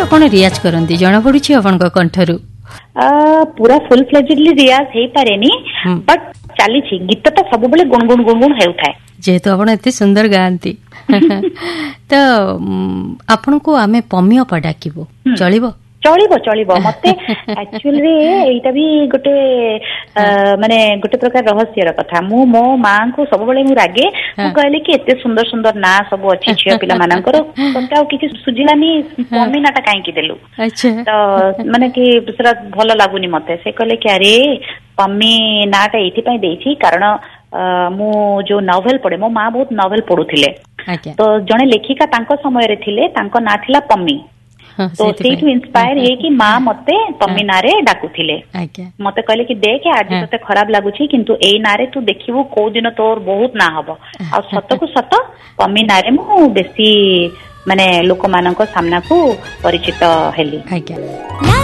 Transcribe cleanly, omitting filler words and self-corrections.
आपण रियाज करती जना पड़ुछि आपन कंठरू पूरा फुल फ्लेजेडली रियाज हे पारेनी बट चली गीत तो सब बेले गुणगुण गुणगुण हेउथाय जेहेतु आपण एते सुंदर गाती तो आपण को आमे पम्मियपा डाकिबो चलिबो चलिबो चलिबो मते एक्चुअली एटा भी गोटे माने गोटे प्रकार रहस्यर कथा मु मो मां को सब बेले मु रागे मु कहले कि एते सुंदर सुंदर ना सब अछि छिया पिला मानकर तोटा किछि सुजिलानी पम्मी नाटा काहे कि देलु अच्छा तो माने कि दूसरा भलो लागुनी मते से कहले कि अरे पम्मी नाटा एथि पय देछि कारण मु जो नोवेल पढे मो मां बहुत नोवेल पढुथिले तो जने लेखिका तांको समय रे थिले तांको ना थिला पम्मी तो सेठू इंस्पायर हे कि माँ मते पम्मी नारे डाकुथिले मते कहले कि देख आज तते खराब लागुछि किंतु एई नारे तू देखिबो को दिन तोर बहुत ना हबो आ सत को सत पम्मी नारे मु बेसी माने लोक मानक सामना को परिचित हेली।